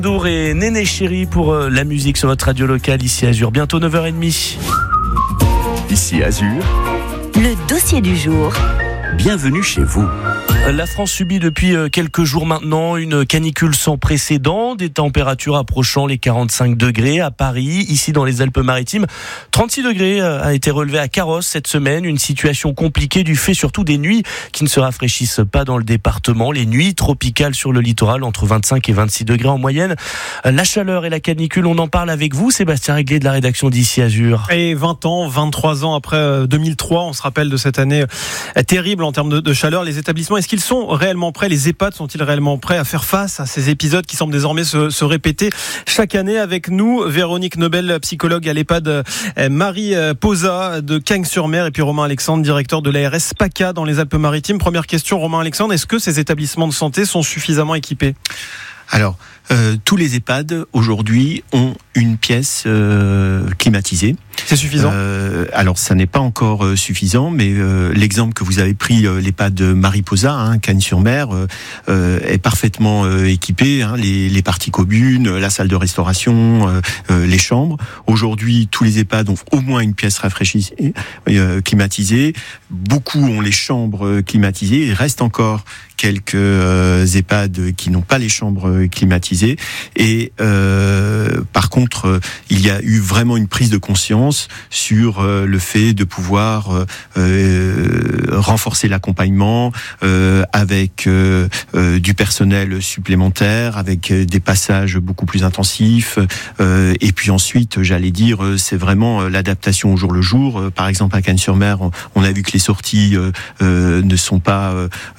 Dour et Néné Chéri pour la musique sur votre radio locale ici Azur. Bientôt 9h30. Ici Azur, le dossier du jour. Bienvenue chez vous. La France subit depuis quelques jours maintenant une canicule sans précédent, des températures approchant les 45 degrés à Paris, ici dans les Alpes-Maritimes. 36 degrés a été relevé à Carros cette semaine, une situation compliquée du fait surtout des nuits qui ne se rafraîchissent pas dans le département. Les nuits tropicales sur le littoral entre 25 et 26 degrés en moyenne. La chaleur et la canicule, on en parle avec vous, Sébastien Réglé de la rédaction d'Ici Azur. Et 23 ans après 2003, on se rappelle de cette année terrible en termes de chaleur. Les établissements, est-ce qu'ils sont réellement prêts, les EHPAD sont-ils réellement prêts à faire face à ces épisodes qui semblent désormais se répéter chaque année? Avec nous, Véronique Nobel, psychologue à l'EHPAD Marie Posa de Cagnes-sur-Mer, et puis Romain Alexandre, directeur de l'ARS PACA dans les Alpes-Maritimes. Première question, Romain Alexandre, est-ce que ces établissements de santé sont suffisamment équipés? Alors, tous les EHPAD aujourd'hui ont une pièce climatisée. C'est suffisant? Alors, ça n'est pas encore suffisant, mais l'exemple que vous avez pris, l'EHPAD Mariposa, Cagnes-sur-Mer, est parfaitement équipé. Les parties communes, la salle de restauration, les chambres. Aujourd'hui, tous les EHPAD ont au moins une pièce rafraîchissée, climatisée. Beaucoup ont les chambres climatisées. Il reste encore quelques EHPAD qui n'ont pas les chambres climatisées. Et par contre, il y a eu vraiment une prise de conscience sur le fait de pouvoir renforcer l'accompagnement avec du personnel supplémentaire, avec des passages beaucoup plus intensifs. Et puis ensuite, j'allais dire, c'est vraiment l'adaptation au jour le jour. Par exemple, à Cagnes-sur-Mer, on a vu que les sorties ne sont pas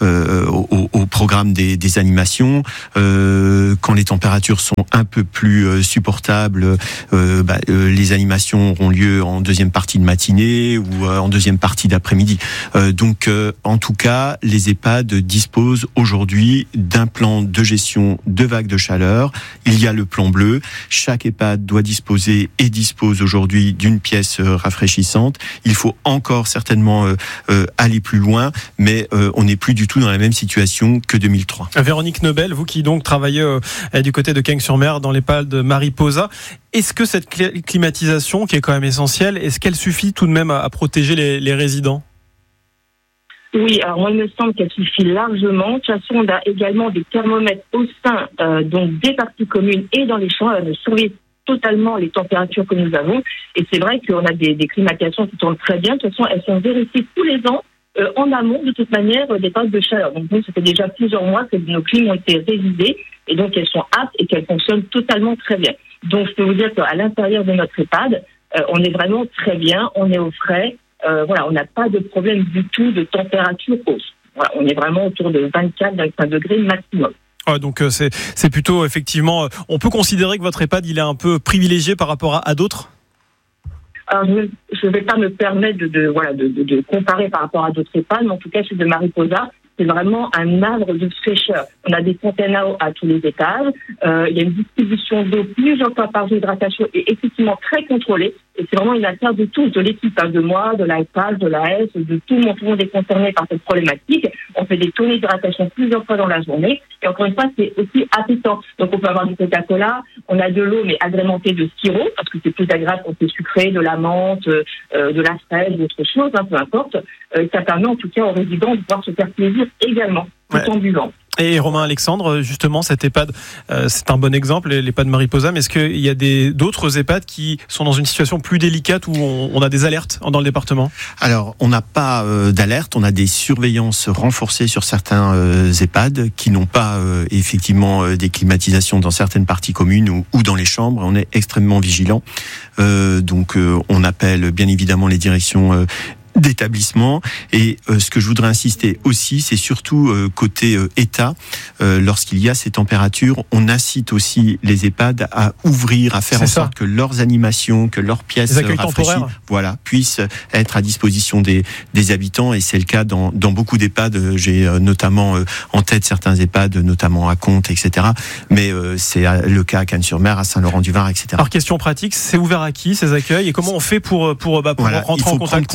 au programme des animations. Quand les températures sont un peu plus supportables, les animations auront lieu en deuxième partie de matinée ou en deuxième partie d'après-midi. Donc, en tout cas, les EHPAD disposent aujourd'hui d'un plan de gestion de vagues de chaleur. Il y a le plan bleu. Chaque EHPAD doit disposer et dispose aujourd'hui d'une pièce rafraîchissante. Il faut encore certainement aller plus loin, mais on n'est plus du tout dans la même situation que 2003. Véronique Nobel, vous qui donc travaillez du côté de Cagnes-sur-Mer dans l'EHPAD de Mariposa, est-ce que cette climatisation, qui est quand même essentielle, est-ce qu'elle suffit tout de même à protéger les résidents? Oui, alors moi il me semble qu'elle suffit largement. De toute façon, on a également des thermomètres au sein donc des parties communes et dans les chambres. Elle surveille totalement les températures que nous avons. Et c'est vrai qu'on a des climatisations qui tournent très bien. De toute façon, elles sont vérifiées tous les ans en amont de toute manière des phases de chaleur. Donc nous, ça fait déjà plusieurs mois que nos clims ont été révisées et donc elles sont aptes et qu'elles fonctionnent totalement très bien. Donc je peux vous dire qu'à l'intérieur de notre EHPAD, on est vraiment très bien, on est au frais. On n'a pas de problème du tout de température hausse. Voilà, on est vraiment autour de 24-25 degrés maximum. Donc c'est plutôt effectivement, on peut considérer que votre EHPAD il est un peu privilégié par rapport à d'autres? Alors, je ne vais pas me permettre de comparer par rapport à d'autres EHPAD, mais en tout cas celui de Mariposa, c'est vraiment un havre de fraîcheur. On a des fontaines à eau à tous les étages. Il y a une distribution d'eau plusieurs fois par jour, hydratation est effectivement très contrôlée. Et c'est vraiment une affaire de tous, de l'équipe, de moi, de l'EHPAD, de l'AS, de tout le monde. Tout le monde est concerné par cette problématique. On fait des tournées d'hydratation plusieurs fois dans la journée. Et encore une fois, c'est aussi appétant. Donc on peut avoir du Coca-Cola, on a de l'eau, mais agrémentée de sirop, parce que c'est plus agréable quand c'est sucré, de la menthe, de la fraise, d'autres choses, peu importe. Ça permet en tout cas aux résidents de pouvoir se faire plaisir également, tout en buvant. Et Romain Alexandre, justement, cet EHPAD, c'est un bon exemple, l'EHPAD Mariposa, mais est-ce qu'il y a d'autres EHPAD qui sont dans une situation plus délicate où on a des alertes dans le département? Alors, on n'a pas d'alerte, on a des surveillances renforcées sur certains EHPAD qui n'ont pas effectivement des climatisations dans certaines parties communes ou dans les chambres. On est extrêmement vigilants. Donc, on appelle bien évidemment les directions d'établissement. Et ce que je voudrais insister aussi, c'est surtout côté État, lorsqu'il y a ces températures, on incite aussi les EHPAD à ouvrir, à faire en sorte que leurs animations, que leurs pièces rafraîchies, puissent être à disposition des habitants. Et c'est le cas dans beaucoup d'EHPAD. J'ai notamment en tête certains EHPAD, notamment à Comte, etc. Mais c'est le cas à Cagnes-sur-Mer, à Saint-Laurent-du-Var, etc. Alors, question pratique, c'est ouvert à qui ces accueils et comment on fait pour rentrer en contact? Il faut prendre contact avec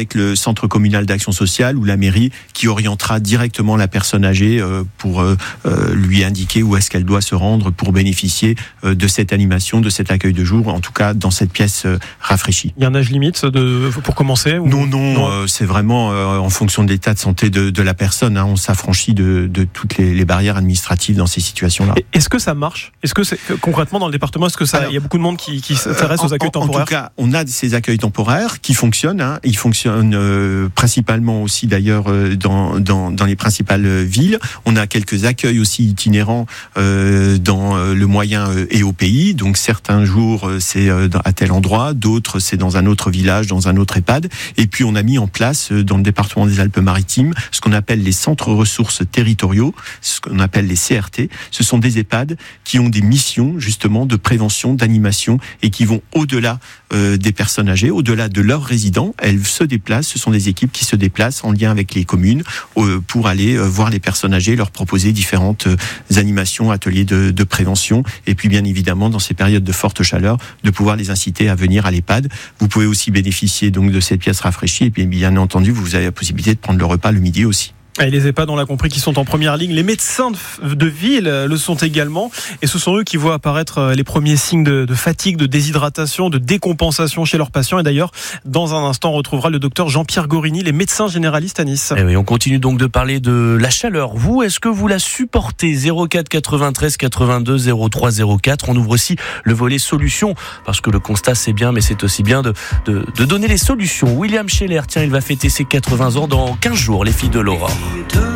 avec le centre communal d'action sociale ou la mairie qui orientera directement la personne âgée pour lui indiquer où est-ce qu'elle doit se rendre pour bénéficier de cette animation, de cet accueil de jour, en tout cas dans cette pièce rafraîchie. Il y a un âge limite pour commencer ou... Non, c'est vraiment en fonction de l'état de santé de la personne. On s'affranchit de toutes les barrières administratives dans ces situations-là. Est-ce que ça marche ? Est-ce que concrètement dans le département, il y a beaucoup de monde qui s'intéresse aux accueils temporaires ? En tout cas, on a ces accueils temporaires qui fonctionnent. Ils fonctionnent principalement aussi d'ailleurs dans les principales villes. On a quelques accueils aussi itinérants dans le moyen et au pays. Donc certains jours c'est à tel endroit, d'autres c'est dans un autre village, dans un autre EHPAD. Et puis on a mis en place dans le département des Alpes-Maritimes ce qu'on appelle les centres ressources territoriaux, ce qu'on appelle les CRT. Ce sont des EHPAD qui ont des missions justement de prévention, d'animation et qui vont au-delà des personnes âgées, au-delà de leurs résidents. Elles se déplacent, ce sont des équipes qui se déplacent en lien avec les communes pour aller voir les personnes âgées, leur proposer différentes animations, ateliers de prévention et puis bien évidemment dans ces périodes de forte chaleur, de pouvoir les inciter à venir à l'EHPAD. Vous pouvez aussi bénéficier donc de cette pièce rafraîchie et puis bien entendu vous avez la possibilité de prendre le repas le midi aussi. Et les EHPAD, on l'a compris, qui sont en première ligne. Les médecins de ville le sont également. Et ce sont eux qui voient apparaître les premiers signes de fatigue, de déshydratation, de décompensation chez leurs patients. Et d'ailleurs, dans un instant, on retrouvera le docteur Jean-Pierre Gorini, les médecins généralistes à Nice. Et oui, on continue donc de parler de la chaleur. Vous, est-ce que vous la supportez ? 04 93 82 03 04. On ouvre aussi le volet solutions. Parce que le constat, c'est bien, mais c'est aussi bien de donner les solutions. William Scheller, tiens, il va fêter ses 80 ans dans 15 jours, les filles de Laura.